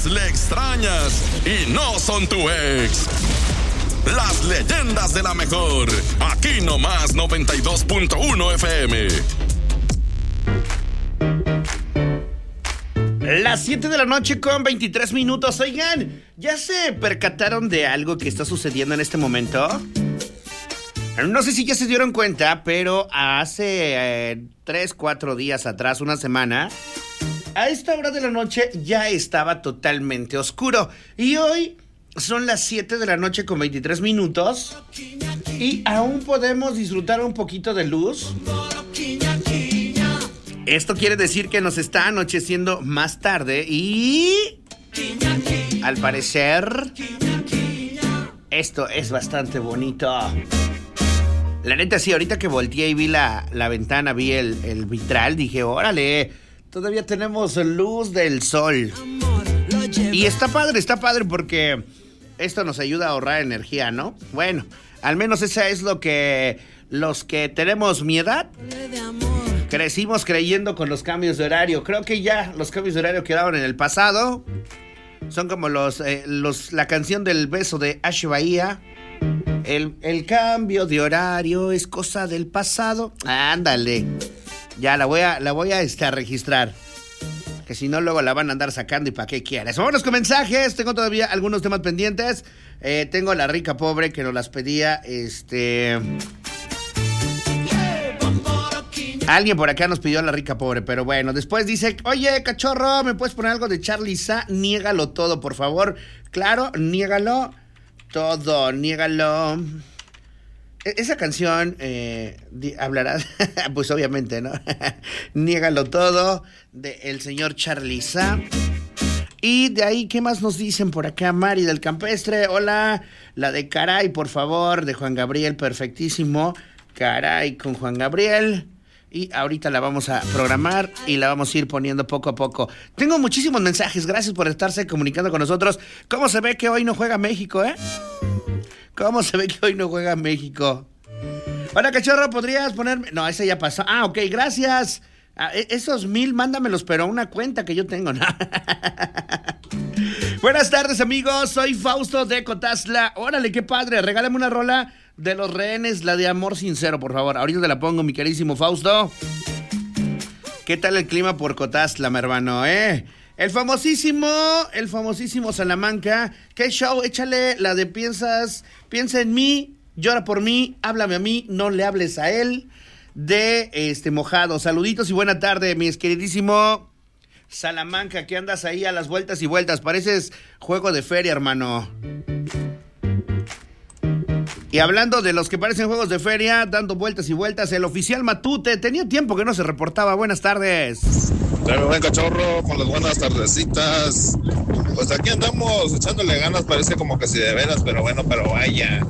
más le extrañas y no son tu ex. Las leyendas de la mejor. Aquí nomás 92.1 FM. Las 7 de la noche con 23 minutos. Oigan, ¿ya se percataron de algo que está sucediendo en este momento? No sé si ya se dieron cuenta, pero hace 3-4 días atrás, una semana, a esta hora de la noche ya estaba totalmente oscuro. Y hoy son las 7 de la noche con 23 minutos y aún podemos disfrutar un poquito de luz. Esto quiere decir que nos está anocheciendo más tarde y al parecer esto es bastante bonito. La neta sí, ahorita que volteé y vi la ventana, vi el vitral, dije, órale, todavía tenemos luz del sol. Y está padre porque esto nos ayuda a ahorrar energía, ¿no? Bueno, al menos esa es lo que los que tenemos mi edad crecimos creyendo con los cambios de horario. Creo que ya los cambios de horario quedaron en el pasado. Son como la canción del beso de Ash Bahía. El cambio de horario es cosa del pasado. Ándale. Ya la voy a registrar. Que si no, luego la van a andar sacando y para qué quieres. Vámonos con mensajes. Tengo todavía algunos temas pendientes. Tengo la rica pobre que nos las pedía. Alguien por acá nos pidió la rica pobre, pero bueno, después dice, oye, cachorro, ¿me puedes poner algo de Charly Sa? Niégalo todo, por favor. Claro, niégalo todo, niégalo. Esa canción hablará, pues obviamente, ¿no? Niégalo todo, del señor Charly Sa. Y de ahí, ¿qué más nos dicen por acá? Mari del Campestre, hola. La de Caray, por favor, de Juan Gabriel, perfectísimo. Caray con Juan Gabriel. Y ahorita la vamos a programar y la vamos a ir poniendo poco a poco. Tengo muchísimos mensajes, gracias por estarse comunicando con nosotros. ¿Cómo se ve que hoy no juega México, ¿Cómo se ve que hoy no juega México? Hola, cachorro, ¿podrías ponerme...? No, ese ya pasó. Ah, ok, gracias. Esos 1,000, mándamelos, pero a una cuenta que yo tengo, ¿no? Buenas tardes, amigos. Soy Fausto de Cotazla. Órale, qué padre. Regálame una rola de Los Rehenes, la de Amor Sincero, por favor. Ahorita te la pongo, mi queridísimo Fausto. ¿Qué tal el clima por Cotazla, mi hermano, El famosísimo Salamanca. ¿Qué show? Échale la de piensa en mí, llora por mí, háblame a mí, no le hables a él. De Mojado. Saluditos y buena tarde, mi queridísimo Salamanca, que andas ahí a las vueltas y vueltas. Pareces juego de feria, hermano. Y hablando de los que parecen juegos de feria, dando vueltas y vueltas, el oficial Matute, tenía tiempo que no se reportaba. Buenas tardes. Claro, buen cachorro, con las buenas tardecitas. Pues aquí andamos echándole ganas, parece como que si de veras, pero bueno, pero vaya.